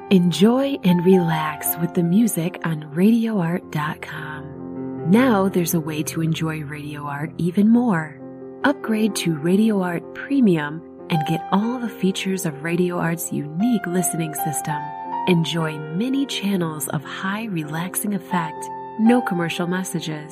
Enjoy and relax with the music on RadioArt.com. Now there's a way to enjoy Radio Art even more. Upgrade to Radio Art Premium and get all the features of Radio Art's unique listening system. Enjoy many channels of high relaxing effect, no commercial messages,